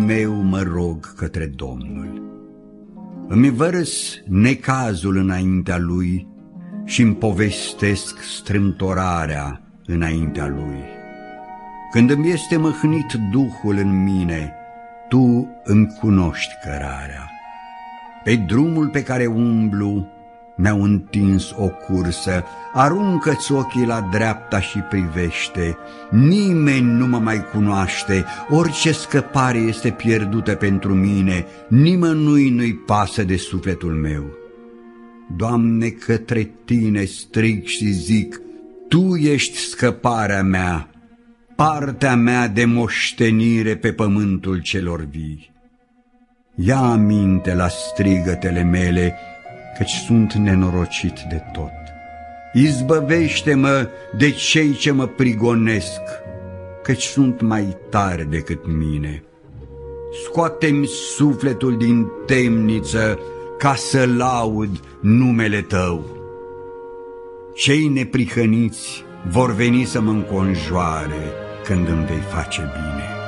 meu mă rog către Domnul. Îmi vărăs necazul înaintea Lui și îmi povestesc strâmtorarea înaintea Lui. Când îmi este măhnit Duhul în mine, Tu îmi cunoști cărarea. Pe drumul pe care umblu mi-au întins o cursă, aruncă-ți ochii la dreapta și privește, nimeni nu mă mai cunoaște, orice scăpare este pierdută pentru mine, nimănui nu-i pasă de sufletul meu. Doamne, către Tine strig și zic, Tu ești scăparea mea, partea mea de moștenire pe pământul celor vii. Ia aminte la strigătele mele, căci sunt nenorocit de tot. Izbăvește-mă de cei ce mă prigonesc, căci sunt mai tari decât mine. Scoate-mi sufletul din temniță ca să laud numele Tău. Cei neprihăniți vor veni să mă înconjoare când îmi vei face bine.